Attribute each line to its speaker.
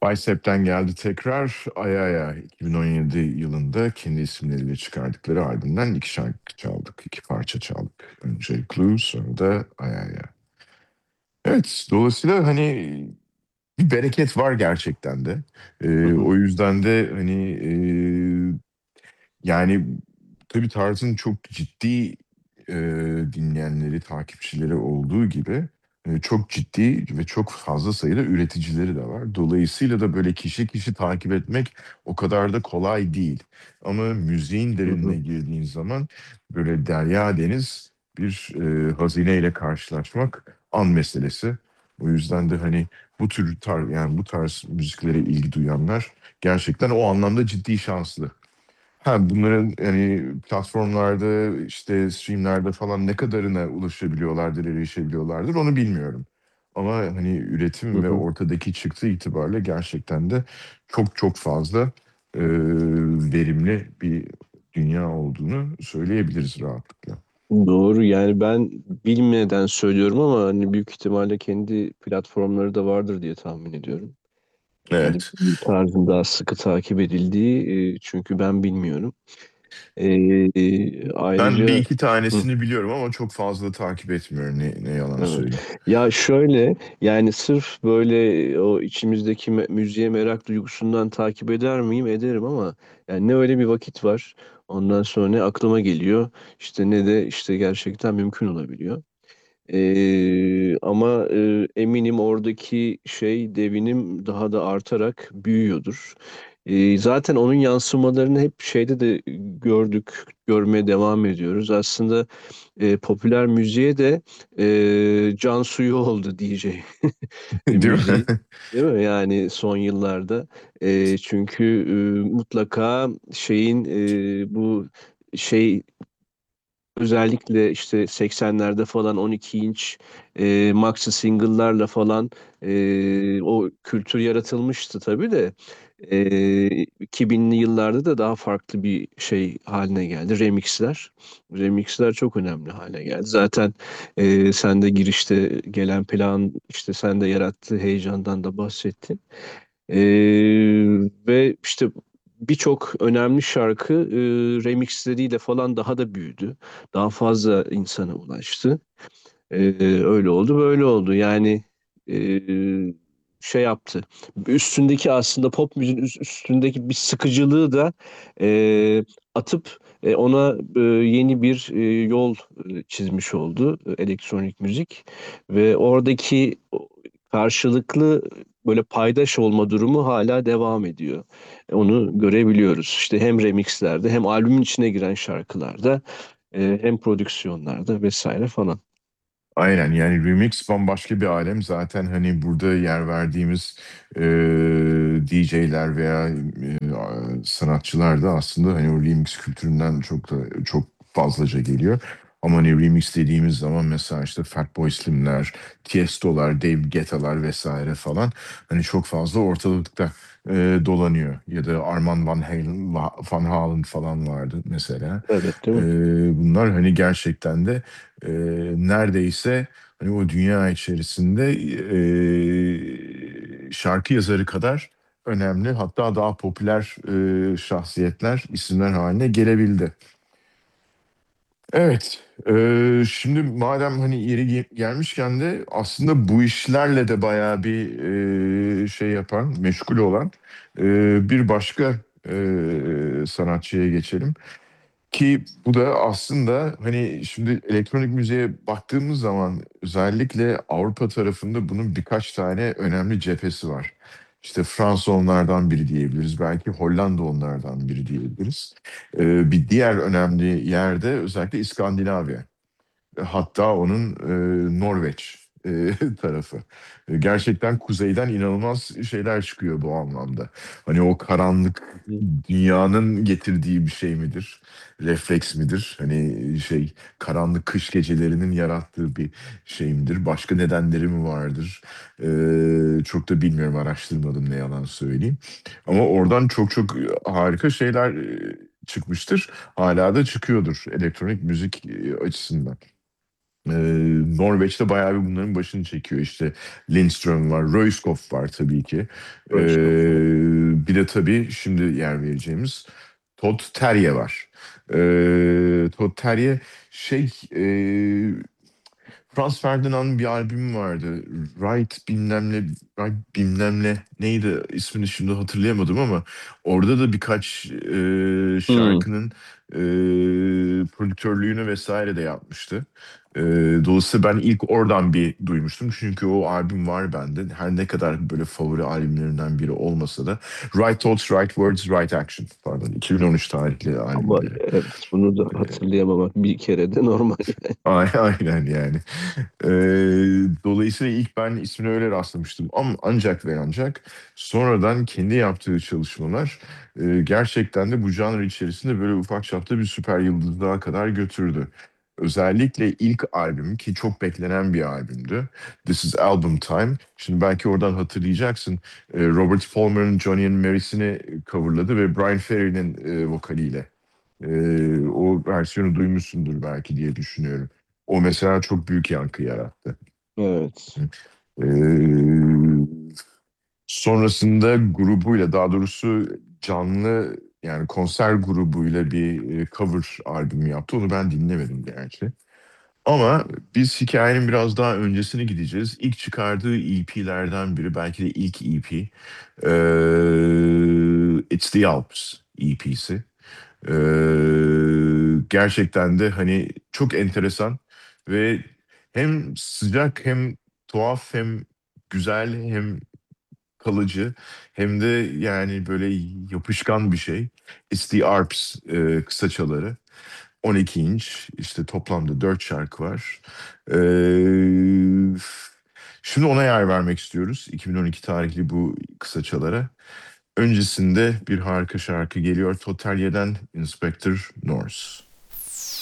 Speaker 1: Bicep'ten geldi tekrar. Ayaya 2017 yılında kendi isimleriyle çıkardıkları albümden iki şarkı çaldık. İki parça çaldık. Önce Clue, sonra da Ayaya. Evet, dolayısıyla hani bir bereket var gerçekten de.
Speaker 2: Hı hı,
Speaker 1: O yüzden de hani yani tabii tarzın çok ciddi e, dinleyenleri, takipçileri olduğu gibi çok ciddi ve çok fazla sayıda üreticileri de var. Dolayısıyla da böyle kişi kişi takip etmek o kadar da kolay değil. Ama müziğin
Speaker 2: hı hı.
Speaker 1: derinine girdiğin zaman böyle derya deniz bir hazineyle karşılaşmak an meselesi. O yüzden de hani yani bu tarz müziklere ilgi duyanlar gerçekten o anlamda ciddi şanslı. Ha, bunların yani platformlarda işte streamlerde falan ne kadarına ulaşabiliyorlardır, erişebiliyorlardır onu bilmiyorum. Ama hani
Speaker 2: Hı
Speaker 1: üretim ve
Speaker 2: hı.
Speaker 1: ortadaki çıktı itibariyle gerçekten de çok çok fazla verimli bir dünya olduğunu söyleyebiliriz rahatlıkla.
Speaker 2: Doğru, yani ben bilmeden söylüyorum ama hani büyük ihtimalle kendi platformları da vardır diye tahmin ediyorum. Yani
Speaker 1: Evet.
Speaker 2: bu tarzın daha sıkı takip edildiği, çünkü ben bilmiyorum.
Speaker 1: Ben bir
Speaker 2: Ayrıca
Speaker 1: iki
Speaker 2: hı,
Speaker 1: tanesini biliyorum ama çok fazla takip etmiyorum ne yalan
Speaker 2: evet.
Speaker 1: söyleyeyim.
Speaker 2: Ya şöyle, yani sırf böyle o içimizdeki müziğe merak duygusundan takip eder miyim? Ederim ama yani ne öyle bir vakit var. Ondan sonra ne aklıma geliyor, işte ne de işte gerçekten mümkün olabiliyor. Ama eminim oradaki şey, devinim daha da artarak büyüyordur. Zaten onun yansımalarını hep şeyde de gördük, görmeye devam ediyoruz. Aslında popüler müziğe de can suyu oldu DJ
Speaker 1: Değil
Speaker 2: müziği.
Speaker 1: mi?
Speaker 2: Değil mi? Yani son yıllarda. Çünkü mutlaka şeyin, bu şey, özellikle işte 80'lerde falan 12 inç maxi single'larla falan o kültür yaratılmıştı tabii de, 2000'li yıllarda da daha farklı bir şey haline geldi. Remixler. Remixler çok önemli hale geldi. Zaten sen de girişte gelen plan, işte sen de yarattığı heyecandan da bahsettin. E, Ve işte birçok önemli şarkı remixleriyle falan daha da büyüdü. Daha fazla insana ulaştı. Öyle oldu, böyle oldu. Yani şey yaptı. Üstündeki, aslında pop müziğin üstündeki bir sıkıcılığı da e, atıp ona yeni bir yol çizmiş oldu elektronik müzik. Ve oradaki karşılıklı böyle paydaş olma durumu hala devam ediyor. Onu görebiliyoruz. İşte hem remixlerde, hem albümün içine giren şarkılarda, hem prodüksiyonlarda vesaire falan.
Speaker 1: Aynen, yani remix bambaşka bir alem. Zaten hani burada yer verdiğimiz DJ'ler veya sanatçılar da aslında hani o remix kültüründen çok fazlaca geliyor. Ama hani remix dediğimiz zaman mesela işte Fatboy Slim'ler, Tiesto'lar, David Guetta'lar vesaire falan hani çok fazla ortalıkta dolanıyor. Ya da Armand Van Halen falan vardı mesela.
Speaker 2: Evet, değil
Speaker 1: E,
Speaker 2: mi?
Speaker 1: Bunlar hani gerçekten de e, neredeyse hani o dünya içerisinde şarkı yazarı kadar önemli, hatta daha popüler şahsiyetler, isimler haline gelebildi. Evet, şimdi madem hani yeri gelmişken de aslında bu işlerle de bayağı bir şey yapan, meşgul olan bir başka sanatçıya geçelim. Ki bu da aslında hani şimdi elektronik müziğe baktığımız zaman özellikle Avrupa tarafında bunun birkaç tane önemli cephesi var. İşte Fransa onlardan biri diyebiliriz. Belki Hollanda onlardan biri diyebiliriz. Bir diğer önemli yerde özellikle İskandinavya. Hatta onun Norveç tarafı. Gerçekten kuzeyden inanılmaz şeyler çıkıyor bu anlamda. Hani o karanlık
Speaker 2: Hı
Speaker 1: dünyanın getirdiği bir şey midir? Refleks midir? Hani şey, karanlık kış gecelerinin yarattığı bir şey midir? Başka nedenleri mi vardır? Çok da bilmiyorum, araştırmadım ne yalan söyleyeyim. Ama oradan çok çok harika şeyler çıkmıştır. Hala da çıkıyordur elektronik müzik açısından. Norveç'te bayağı bir bunların başını çekiyor. İşte Lindström var, Røyskov var tabii ki. Ee,
Speaker 2: Rojkov.
Speaker 1: Bir de tabii şimdi yer vereceğimiz Todd Terje var. Todd Terje şey Franz Ferdinand'ın bir albümü vardı. Right bilmem ne, Right bilmem ne neydi ismini şimdi hatırlayamadım ama orada da birkaç
Speaker 2: Hmm.
Speaker 1: şarkının e, prodüktörlüğünü vesaire de yapmıştı. E, Dolayısıyla ben ilk oradan bir duymuştum. Çünkü o albüm var bende. Her ne kadar böyle favori albümlerinden biri olmasa da Right Thoughts, Right Words, Right Action. Pardon, 2013 tarihli
Speaker 2: Ama
Speaker 1: albümleri.
Speaker 2: evet, bunu da hatırlayamamak bir kere de normal.
Speaker 1: Aynen yani. Ee, Dolayısıyla ilk ben ismine öyle rastlamıştım. Ama ancak ve ancak sonradan kendi yaptığı çalışmalar gerçekten de bu janr içerisinde böyle ufak çapta bir süper yıldızlığa kadar götürdü. Özellikle ilk albüm ki çok beklenen bir albümdü. This is Album Time. Şimdi belki oradan hatırlayacaksın. Robert Palmer'ın Johnny and Mary'sini coverladı ve Brian Ferry'nin vokaliyle. O versiyonu duymuşsundur belki diye düşünüyorum. O mesela çok büyük yankı yarattı.
Speaker 2: Evet.
Speaker 1: Ee, Sonrasında grubuyla daha doğrusu canlı yani konser grubuyla bir cover albümü yaptı. Onu ben dinlemedim gerçi. Ama biz hikayenin biraz daha öncesine gideceğiz. İlk çıkardığı EP'lerden biri belki de ilk EP. It's the Alps EP'si. Gerçekten de hani çok enteresan ve hem sıcak hem tuhaf hem güzel hem kalıcı hem de yani böyle yapışkan bir şey. It's the Arps kısaçaları. 12 inç işte toplamda 4 şarkı var. Ee, Şimdi ona yer vermek istiyoruz 2012 tarihli bu kısaçalara. Öncesinde bir harika şarkı geliyor Totalye'den Inspector Norse.